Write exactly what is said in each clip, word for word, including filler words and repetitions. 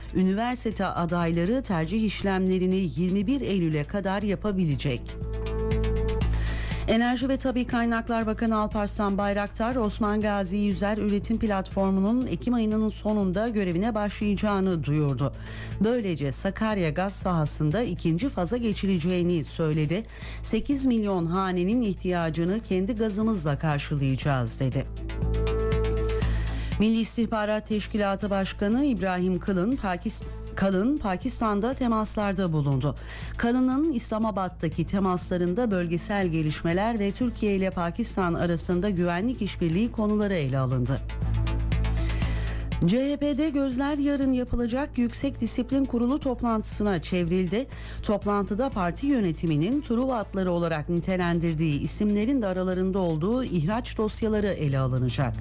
Üniversite adayları tercih işlemlerini yirmi bir Eylül'e kadar yapabilecek. Enerji ve Tabii Kaynaklar Bakanı Alparslan Bayraktar, Osman Gazi Yüzer Üretim Platformu'nun Ekim ayının sonunda görevine başlayacağını duyurdu. Böylece Sakarya gaz sahasında ikinci faza geçileceğini söyledi. sekiz milyon hanenin ihtiyacını kendi gazımızla karşılayacağız dedi. Milli İstihbarat Teşkilatı Başkanı İbrahim Kılın, Pakistan Kalın Pakistan'da temaslarda bulundu. Kalın'ın İslamabad'daki temaslarında bölgesel gelişmeler ve Türkiye ile Pakistan arasında güvenlik işbirliği konuları ele alındı. C H P'de gözler yarın yapılacak Yüksek Disiplin Kurulu toplantısına çevrildi. Toplantıda parti yönetiminin Truva atları olarak nitelendirdiği isimlerin de aralarında olduğu ihraç dosyaları ele alınacak.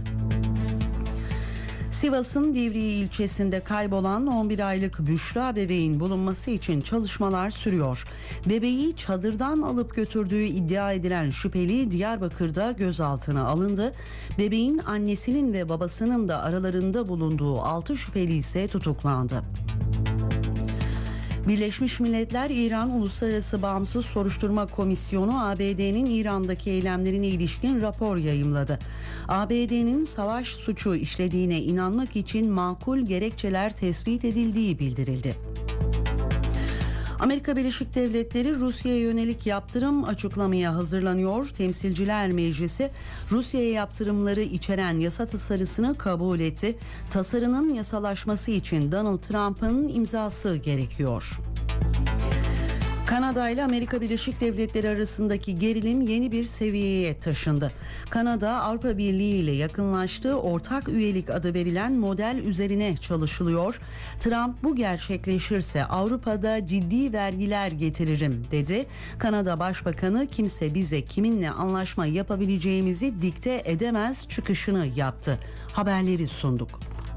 Sivas'ın Divriği ilçesinde kaybolan on bir aylık Büşra bebeğin bulunması için çalışmalar sürüyor. Bebeği çadırdan alıp götürdüğü iddia edilen şüpheli Diyarbakır'da gözaltına alındı. Bebeğin annesinin ve babasının da aralarında bulunduğu altı şüpheli ise tutuklandı. Birleşmiş Milletler İran Uluslararası Bağımsız Soruşturma Komisyonu A B D'nin İran'daki eylemlerine ilişkin rapor yayımladı. A B D'nin savaş suçu işlediğine inanmak için makul gerekçeler tespit edildiği bildirildi. Amerika Birleşik Devletleri Rusya'ya yönelik yaptırım açıklamaya hazırlanıyor. Temsilciler Meclisi Rusya'ya yaptırımları içeren yasa tasarısını kabul etti. Tasarının yasalaşması için Donald Trump'ın imzası gerekiyor. Kanada ile Amerika Birleşik Devletleri arasındaki gerilim yeni bir seviyeye taşındı. Kanada, Avrupa Birliği ile yakınlaştığı ortak üyelik adı verilen model üzerine çalışılıyor. Trump bu gerçekleşirse Avrupa'da ciddi vergiler getiririm dedi. Kanada Başbakanı kimse bize kiminle anlaşma yapabileceğimizi dikte edemez çıkışını yaptı. Haberleri sunduk.